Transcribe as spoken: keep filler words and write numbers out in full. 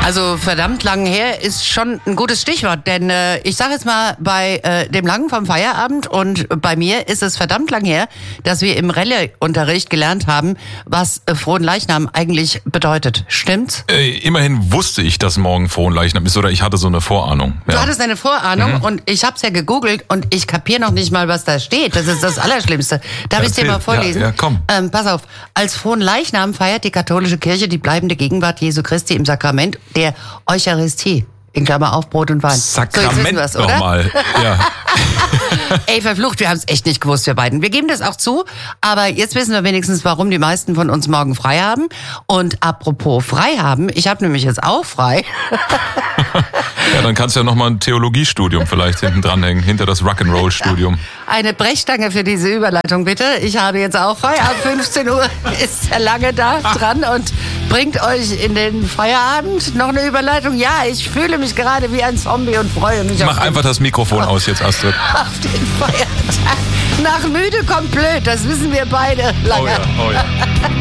Also verdammt lang her ist schon ein gutes Stichwort, denn äh, ich sage jetzt mal bei äh, dem Langen vom Feierabend und bei mir ist es verdammt lang her, dass wir im Rallye-Unterricht gelernt haben, was äh, Fronleichnam eigentlich bedeutet. Stimmt's? Äh, immerhin wusste ich, dass morgen Fronleichnam ist, oder ich hatte so eine Vorahnung. Ja. Du hattest eine Vorahnung Mhm. und ich habe es ja gegoogelt und ich kapiere noch nicht mal, was da steht. Das ist das Allerschlimmste. Darf ich es dir mal vorlesen? Ja, ja, komm. Ähm, pass auf. Als Fronleichnam feiert die katholische Kirche die bleibende Gegenwart Jesu Christi im Sakrament der Eucharistie. In Klammer auf Brot und Wein. Sakrament so, oder? nochmal. Ja. Ey, verflucht, wir haben es echt nicht gewusst, wir beiden. Wir geben das auch zu, aber jetzt wissen wir wenigstens, warum die meisten von uns morgen frei haben. Und apropos frei haben, ich habe nämlich jetzt auch frei. Ja, dann kannst du ja nochmal ein Theologiestudium vielleicht hinten dranhängen, hinter das Rock'n'Roll-Studium. Eine Brechstange für diese Überleitung, bitte. Ich habe jetzt auch frei. Ab fünfzehn Uhr ist der Lange da dran und bringt euch in den Feierabend. Noch eine Überleitung? Ja, ich fühle mich gerade wie ein Zombie und freue mich Mach auf einfach das Mikrofon aus jetzt, Astrid. auf den Feiertag. Nach müde kommt blöd, das wissen wir beide. Lange. Oh ja, oh ja.